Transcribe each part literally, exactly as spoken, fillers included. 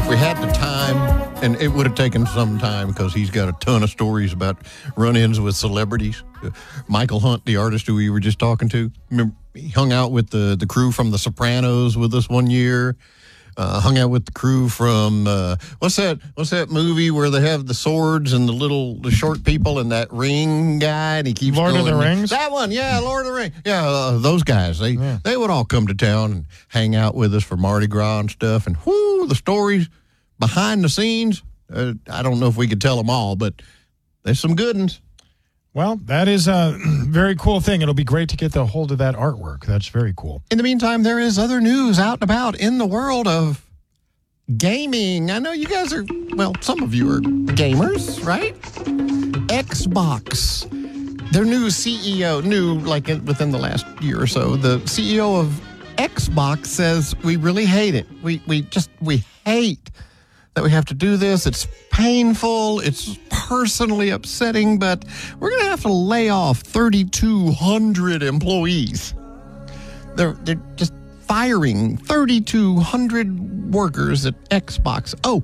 If we had the time, and it would have taken some time because he's got a ton of stories about run-ins with celebrities. Uh, Michael Hunt, the artist who we were just talking to, remember, he hung out with the, the crew from The Sopranos with us one year. Uh, hung out with the crew from uh, what's that? What's that movie where they have the swords and the little the short people and that ring guy and he keeps Lord going, of the Rings. That one, yeah, Lord of the Rings. Yeah, uh, those guys. They yeah. they would all come to town and hang out with us for Mardi Gras and stuff. And whoo, the stories behind the scenes. Uh, I don't know if we could tell them all, but there's some good ones. Well, that is a very cool thing. It'll be great to get the hold of that artwork. That's very cool. In the meantime, there is other news out and about in the world of gaming. I know you guys are, well, some of you are gamers, right? Xbox. Their new C E O, new like within the last year or so, the C E O of Xbox says, we really hate it. We, we just, we hate that we have to do this. It's painful. It's personally upsetting, but we're going to have to lay off thirty-two hundred employees. They're, they're just firing thirty-two hundred workers at Xbox. Oh,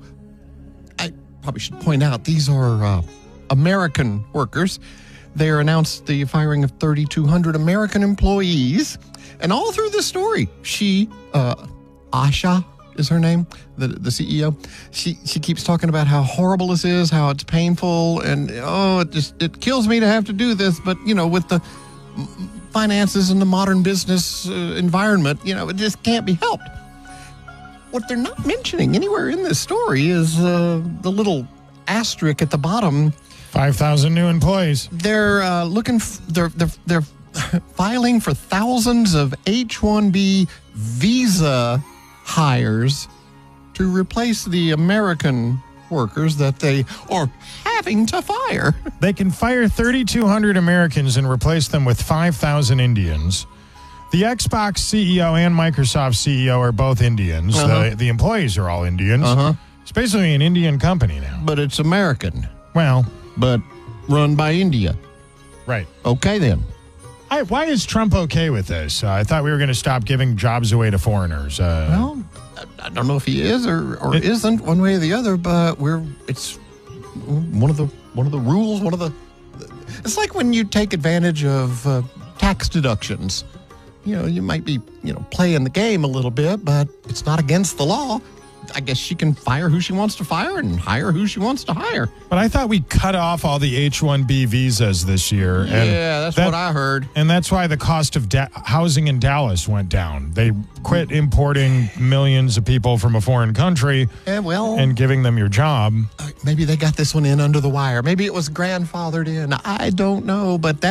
I probably should point out, these are uh, American workers. They announced the firing of thirty-two hundred American employees. And all through this story, she, uh, Asha, is her name, the the C E O. She she keeps talking about how horrible this is, how it's painful, and oh, it just it kills me to have to do this. But you know, with the finances and the modern business uh, environment, you know, it just can't be helped. What they're not mentioning anywhere in this story is uh, the little asterisk at the bottom. Five thousand new employees. They're uh, looking. F- they're they're they're filing for thousands of H one B visa hires to replace the American workers that they are having to fire. They can fire thirty-two hundred Americans and replace them with five thousand Indians. The Xbox C E O and Microsoft C E O are both Indians. Uh-huh. The, the employees are all Indians. Uh-huh. It's basically an Indian company now. But it's American. Well, but run by India. right. Okay, then. I, why is Trump okay with this? Uh, I thought we were going to stop giving jobs away to foreigners. Uh, Well, I, I don't know if he is or, or It- isn't, one way or the other, but we're it's one of the one of the rules, one of the it's like when you take advantage of uh, tax deductions. You know, you might be, you know, playing the game a little bit, but it's not against the law. I guess she can fire who she wants to fire and hire who she wants to hire. but I thought we cut off all the H one B visas this year. And Yeah, that's that- what I heard. And that's why the cost of da- housing in Dallas went down. They quit importing millions of people from a foreign country Yeah, well, and giving them your job. maybe they got this one in under the wire. Maybe it was grandfathered in. I don't know, but that